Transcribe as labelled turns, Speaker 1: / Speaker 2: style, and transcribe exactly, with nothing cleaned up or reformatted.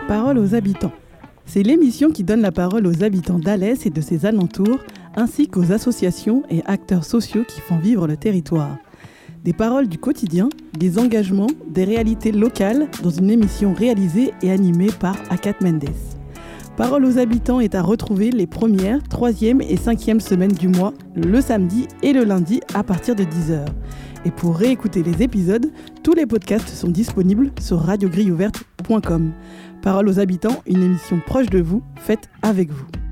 Speaker 1: Parole aux habitants. C'est l'émission qui donne la parole aux habitants d'Alès et de ses alentours, ainsi qu'aux associations et acteurs sociaux qui font vivre le territoire. Des paroles du quotidien, des engagements, des réalités locales dans une émission réalisée et animée par Akat Mendes. Parole aux habitants est à retrouver les premières, troisième et cinquième semaines du mois, le samedi et le lundi à partir de dix heures. Et pour réécouter les épisodes, tous les podcasts sont disponibles sur radio grille ouverte point com. Parole aux habitants, une émission proche de vous, faite avec vous.